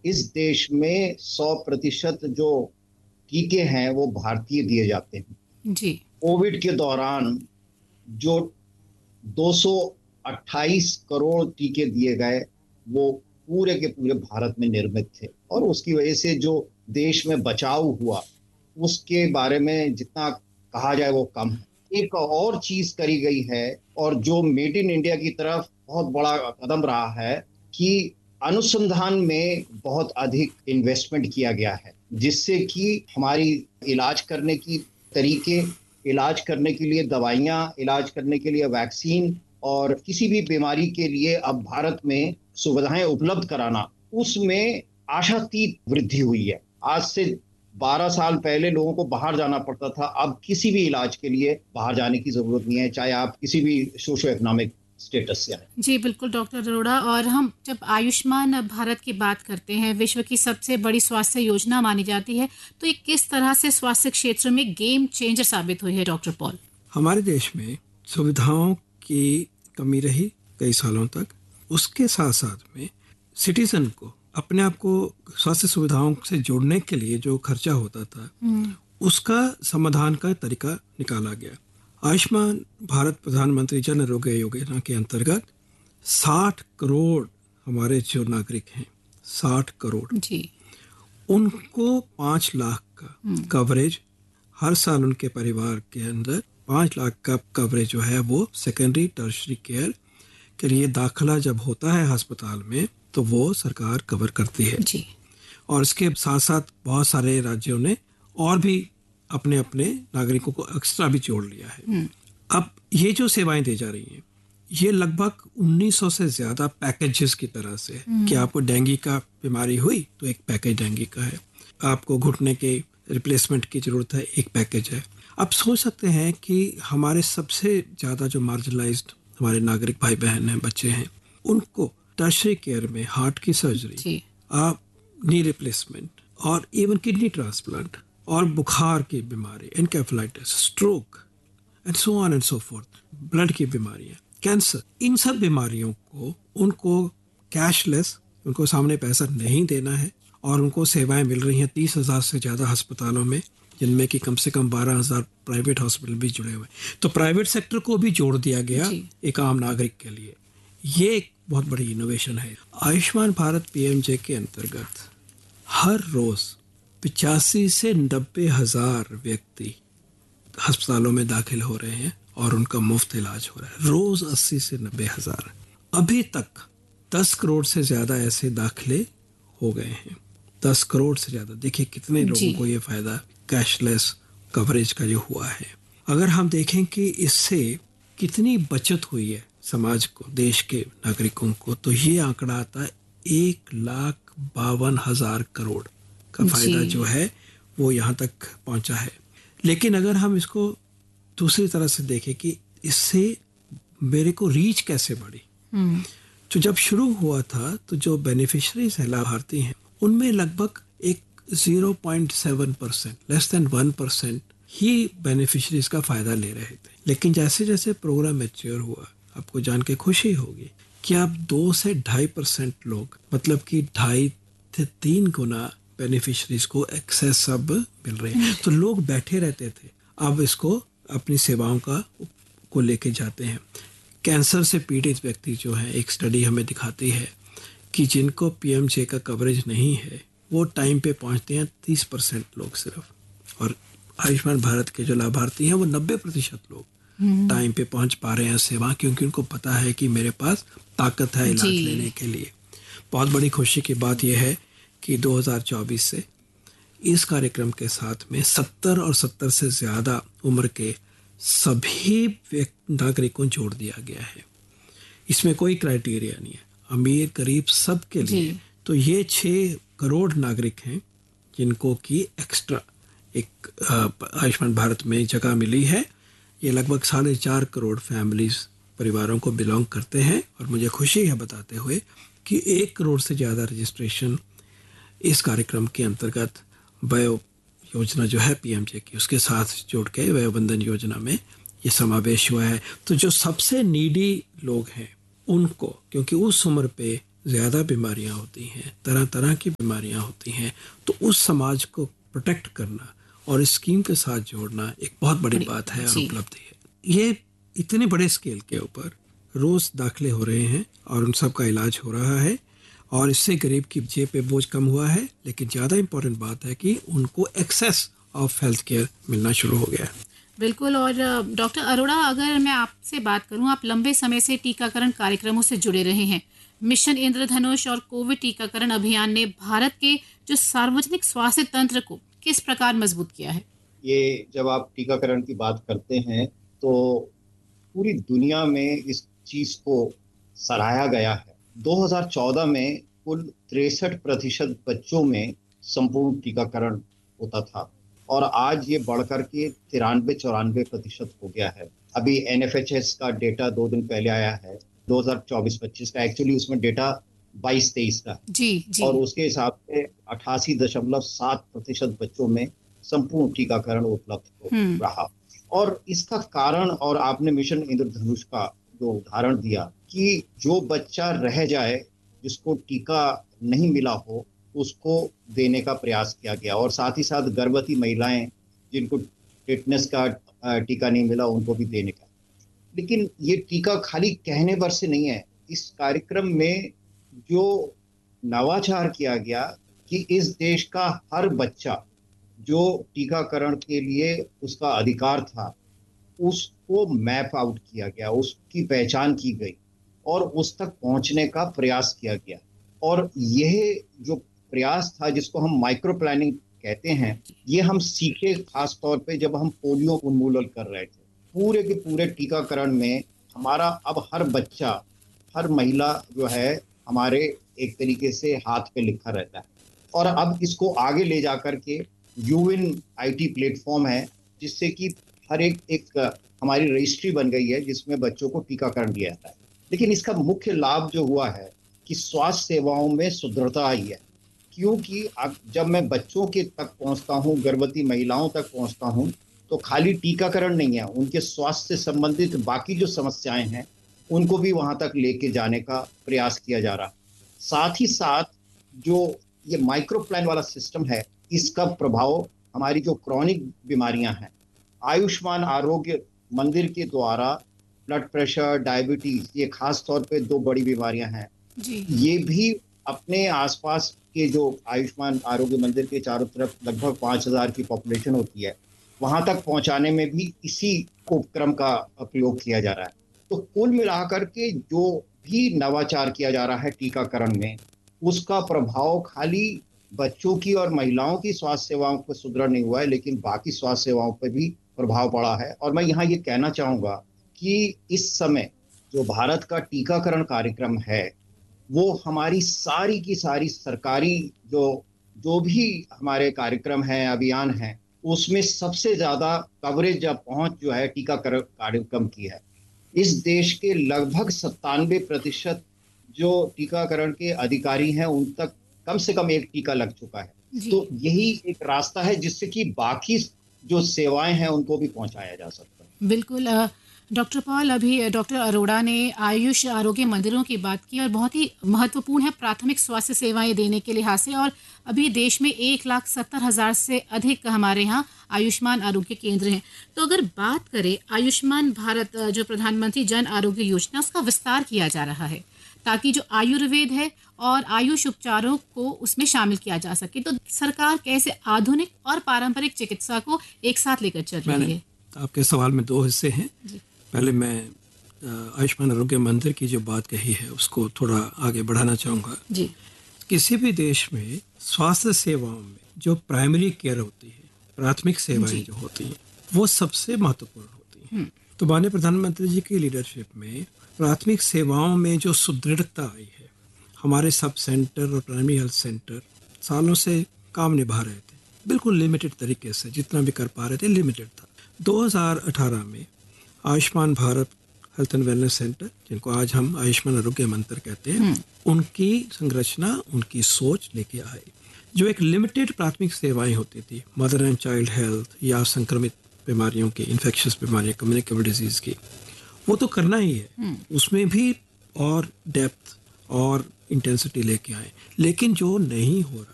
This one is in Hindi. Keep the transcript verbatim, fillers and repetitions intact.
इस देश में सौ प्रतिशत जो टीके हैं वो भारतीय दिए जाते हैं जी। कोविड के दौरान जो दो सौ अट्ठाईस करोड़ टीके दिए गए वो पूरे के पूरे भारत में निर्मित थे और उसकी वजह से जो देश में बचाव हुआ उसके बारे में जितना कहा जाए वो कम है। एक और चीज करी गई है और जो मेड इन इंडिया की तरफ बहुत बड़ा कदम रहा है कि अनुसंधान में बहुत अधिक इन्वेस्टमेंट किया गया है जिससे कि हमारी इलाज करने की तरीके, इलाज करने के लिए दवाइयाँ, इलाज करने के लिए वैक्सीन और किसी भी बीमारी के लिए अब भारत में सुविधाएं उपलब्ध कराना, उसमें आशातीत वृद्धि हुई है। आज से बारह साल पहले लोगों को बाहर जाना पड़ता था, अब किसी भी इलाज के लिए बाहर जाने की जरूरत नहीं है, चाहे आप किसी भी सोशो इकोनॉमिक स्टेटस से आए। जी बिल्कुल डॉक्टर अरोड़ा। और हम जब आयुष्मान भारत की बात करते हैं, विश्व की सबसे बड़ी स्वास्थ्य योजना मानी जाती है, तो ये किस तरह से स्वास्थ्य क्षेत्र में गेम चेंजर साबित हुई है डॉक्टर पॉल? हमारे देश में सुविधाओं की कमी रही कई सालों तक, उसके साथ साथ में सिटीजन को अपने आप को स्वास्थ्य सुविधाओं से जोड़ने के लिए जो खर्चा होता था उसका समाधान का तरीका निकाला गया। आयुष्मान भारत प्रधानमंत्री जन आरोग्य योजना के अंतर्गत साठ करोड़ हमारे जो नागरिक हैं, साठ करोड़ जी, उनको पाँच लाख का कवरेज हर साल उनके परिवार के अंदर पाँच लाख का कवरेज जो है वो सेकेंडरी टर्शरी केयर के लिए दाखिला जब होता है अस्पताल में तो वो सरकार कवर करती है जी। और इसके साथ साथ बहुत सारे राज्यों ने और भी अपने अपने नागरिकों को एक्स्ट्रा भी जोड़ लिया है। अब ये जो सेवाएं दी जा रही हैं ये लगभग उन्नीस सौ से ज्यादा पैकेजेस की तरह से कि आपको डेंगू का बीमारी हुई तो एक पैकेज डेंगू का है, आपको घुटने के रिप्लेसमेंट की जरूरत है, एक पैकेज है। आप सोच सकते हैं कि हमारे सबसे ज्यादा जो मार्जिनलाइज्ड हमारे नागरिक भाई बहन हैं, बच्चे हैं, उनको टर्शरी केयर में हार्ट की सर्जरी, आप नी रिप्लेसमेंट और इवन किडनी ट्रांसप्लांट और बुखार की बीमारी, encephalitis, stroke and so on and so fourth, blood की बीमारियां, कैंसर, इन सब बीमारियों को उनको कैशलेस, उनको सामने पैसा नहीं देना है और उनको सेवाएं मिल रही हैं तीस हजार से ज्यादा अस्पतालों में, जिनमें कि कम से कम बारह हजार प्राइवेट हॉस्पिटल भी जुड़े हुए। तो प्राइवेट सेक्टर को भी जोड़ दिया गया एक आम नागरिक के लिए। ये एक बहुत बड़ी इनोवेशन है। आयुष्मान भारत पीएमजे के अंतर्गत हर रोज पिचासी से नब्बे हजार व्यक्ति अस्पतालों में दाखिल हो रहे हैं और उनका मुफ्त इलाज हो रहा है। रोज अस्सी से नब्बे हजार। अभी तक दस करोड़ से ज्यादा ऐसे दाखिले हो गए हैं, दस करोड़ से ज्यादा। देखिए कितने लोगों को ये फायदा कैशलेस कवरेज का जो हुआ है। अगर हम देखें कि इससे कितनी बचत हुई है समाज को, देश के नागरिकों को, तो ये आंकड़ा आता है एक लाख बावन हजार करोड़ का फायदा जो है वो यहाँ तक पहुंचा है। लेकिन अगर हम इसको दूसरी तरह से देखें कि इससे मेरे को रीच कैसे बढ़ी, तो जब शुरू हुआ था तो जो बेनिफिशियरीज हैं, लाभार्थी हैं, उनमें लगभग एक zero point seven percent, less than one percent ही बेनिफिशियरीज का फायदा ले रहे थे। लेकिन जैसे जैसे प्रोग्राम मैच्योर हुआ, आपको जान के खुशी होगी कि अब दो से ढाई परसेंट लोग, मतलब कि ढाई से तीन गुना बेनिफिशरीज को एक्सेस अब मिल रहे हैं। तो लोग बैठे रहते थे, अब इसको अपनी सेवाओं का को लेके जाते हैं। कैंसर से पीड़ित व्यक्ति जो है, एक स्टडी हमें दिखाती है कि जिनको पीएमजे का कवरेज नहीं है वो टाइम पे पहुंचते हैं तीस परसेंट लोग सिर्फ, और आयुष्मान भारत के जो लाभार्थी हैं वो नब्बे प्रतिशत लोग टाइम पे पहुंच पा रहे हैं सेवा, क्योंकि उनको पता है कि मेरे पास ताकत है इलाज लेने के लिए। बहुत बड़ी खुशी की बात यह है कि दो हज़ार चौबीस से इस कार्यक्रम के साथ में सत्तर और सत्तर से ज्यादा उम्र के सभी नागरिकों जोड़ दिया गया है। इसमें कोई क्राइटेरिया नहीं है, अमीर गरीब सब के लिए। तो ये छः करोड़ नागरिक हैं जिनको की एक्स्ट्रा एक आयुष्मान भारत में जगह मिली है। ये लगभग साढ़े चार करोड़ फैमिलीज परिवारों को बिलोंग करते हैं, और मुझे खुशी है बताते हुए कि एक करोड़ से ज़्यादा रजिस्ट्रेशन इस कार्यक्रम के अंतर्गत वयो योजना जो है पीएमजे की, उसके साथ जोड़ के वयो बंधन योजना में ये समावेश हुआ है। तो जो सबसे नीडी लोग हैं उनको, क्योंकि उस उम्र पे ज़्यादा बीमारियां होती हैं, तरह तरह की बीमारियां होती हैं, तो उस समाज को प्रोटेक्ट करना और इस स्कीम के साथ जोड़ना एक बहुत बड़ी बात है और उपलब्धि है। ये इतने बड़े स्केल के ऊपर रोज़ दाखिले हो रहे हैं और उन सब का इलाज हो रहा है और इससे गरीब की जेब पे बोझ कम हुआ है, लेकिन ज़्यादा इम्पोर्टेंट बात है कि उनको एक्सेस ऑफ हेल्थ केयर मिलना शुरू हो गया है। बिल्कुल। और डॉक्टर अरोड़ा, अगर मैं आपसे बात करूं, आप लंबे समय से टीकाकरण कार्यक्रमों से जुड़े रहे हैं। मिशन इंद्रधनुष और कोविड टीकाकरण अभियान ने भारत के जो सार्वजनिक स्वास्थ्य तंत्र को किस प्रकार मजबूत किया है? ये जब आप टीकाकरण की बात करते हैं तो पूरी दुनिया में इस चीज को सराहा गया है। दो हज़ार चौदह में कुल तिरसठ प्रतिशत बच्चों में संपूर्ण टीकाकरण होता था और आज ये बढ़कर के तिरानवे चौरानवे प्रतिशत हो गया है। अभी एन एफ एच एस का डेटा दो दिन पहले आया है, दो हज़ार चौबीस पच्चीस का। एक्चुअली उसमें डेटा बाईस तेईस का है जी, जी। और उसके हिसाब से अट्ठासी दशमलव सात प्रतिशत बच्चों में संपूर्ण टीकाकरण उपलब्ध हो रहा। और इसका कारण, और आपने मिशन इंद्रधनुष का जो उदाहरण दिया कि जो बच्चा रह जाए जिसको टीका नहीं मिला हो उसको देने का प्रयास किया गया, और साथ ही साथ गर्भवती महिलाएं जिनको टिटनेस का टीका नहीं मिला उनको भी देने का। लेकिन ये टीका खाली कहने भर से नहीं है। इस कार्यक्रम में जो नवाचार किया गया कि इस देश का हर बच्चा जो टीकाकरण के लिए उसका अधिकार था उसको मैप आउट किया गया, उसकी पहचान की गई और उस तक पहुंचने का प्रयास किया गया। और यह जो प्रयास था जिसको हम माइक्रो प्लानिंग कहते हैं, ये हम सीखे खास तौर पे जब हम पोलियो उन्मूलन कर रहे थे। पूरे के पूरे टीकाकरण में हमारा अब हर बच्चा, हर महिला जो है हमारे एक तरीके से हाथ पे लिखा रहता है। और अब इसको आगे ले जाकर के यूएन आईटी प्लेटफॉर्म है जिससे कि हर एक एक हमारी रजिस्ट्री बन गई है जिसमें बच्चों को टीकाकरण दिया जाता है। लेकिन इसका मुख्य लाभ जो हुआ है कि स्वास्थ्य सेवाओं में सुदृढ़ता आई है, क्योंकि अब जब मैं बच्चों के तक पहुंचता हूं, गर्भवती महिलाओं तक पहुंचता हूं, तो खाली टीकाकरण नहीं है, उनके स्वास्थ्य से संबंधित बाकी जो समस्याएं हैं उनको भी वहां तक लेके जाने का प्रयास किया जा रहा। साथ ही साथ जो ये माइक्रो प्लान वाला सिस्टम है, इसका प्रभाव हमारी जो क्रॉनिक बीमारियां हैं, आयुष्मान आरोग्य मंदिर के द्वारा ब्लड प्रेशर, डायबिटीज, ये खास तौर पे दो बड़ी बीमारियां हैं जी। ये भी अपने आसपास के जो आयुष्मान आरोग्य मंदिर के चारों तरफ लगभग पाँच हजार की पॉपुलेशन होती है, वहां तक पहुंचाने में भी इसी उपक्रम का प्रयोग किया जा रहा है। तो कुल मिलाकर के जो भी नवाचार किया जा रहा है टीकाकरण में, उसका प्रभाव खाली बच्चों की और महिलाओं की स्वास्थ्य सेवाओं पर सुदृढ़ नहीं हुआ है, लेकिन बाकी स्वास्थ्य सेवाओं पर भी प्रभाव पड़ा है। और मैं यहाँ ये कहना चाहूँगा कि इस समय जो भारत का टीकाकरण कार्यक्रम है वो हमारी सारी की सारी सरकारी जो जो भी हमारे कार्यक्रम हैं, अभियान हैं, उसमें सबसे ज़्यादा कवरेज या पहुँच जो है टीकाकरण कार्यक्रम की है। इस देश के लगभग सत्तानवे प्रतिशत जो टीकाकरण के अधिकारी हैं उन तक कम से कम एक टीका लग चुका है। तो यही एक रास्ता है जिससे कि बाकी जो सेवाएं हैं उनको भी पहुंचाया जा सकता है। बिल्कुल। डॉक्टर पॉल, अभी डॉक्टर अरोड़ा ने आयुष आरोग्य मंदिरों की बात की और बहुत ही महत्वपूर्ण है प्राथमिक स्वास्थ्य सेवाएं देने के लिहाज से। और अभी देश में एक लाख सत्तर हजार से अधिक हमारे यहाँ आयुष्मान आरोग्य केंद्र हैं। तो अगर बात करें आयुष्मान भारत जो प्रधानमंत्री जन आरोग्य योजना, उसका विस्तार किया जा रहा है ताकि जो आयुर्वेद है और आयुष उपचारों को उसमें शामिल किया जा सके। तो सरकार कैसे आधुनिक और पारंपरिक चिकित्सा को एक साथ लेकर चल रही है? आपके सवाल में दो हिस्से हैं। पहले मैं आयुष्मान आरोग्य मंदिर की जो बात कही है उसको थोड़ा आगे बढ़ाना चाहूँगा जी। किसी भी देश में स्वास्थ्य सेवाओं में जो प्राइमरी केयर होती है, प्राथमिक सेवाएं जो होती हैं, वो सबसे महत्वपूर्ण होती हैं। तो माननीय प्रधानमंत्री जी की लीडरशिप में प्राथमिक सेवाओं में जो सुदृढ़ता आई है, हमारे सब सेंटर और प्राइमरी हेल्थ सेंटर सालों से काम निभा रहे थे, बिल्कुल लिमिटेड तरीके से, जितना भी कर पा रहे थे लिमिटेड था। दो हज़ार अठारह में Ayushman Bharat health and wellness centre, जिनको आज हम आयुष्मान आरोग्य मंदिर कहते हैं, उनकी संरचना, उनकी सोच लेके आए। जो एक लिमिटेड प्राथमिक सेवाएं होती थी, मदर एंड चाइल्ड हेल्थ या संक्रमित बीमारियों की, इन्फेक्शियस बीमारियां, कम्युनिकेबल डिजीज की, वो तो करना ही है। उसमें भी और डेप्थ और इंटेंसिटी लेके आए, लेकिन जो नहीं हो रहा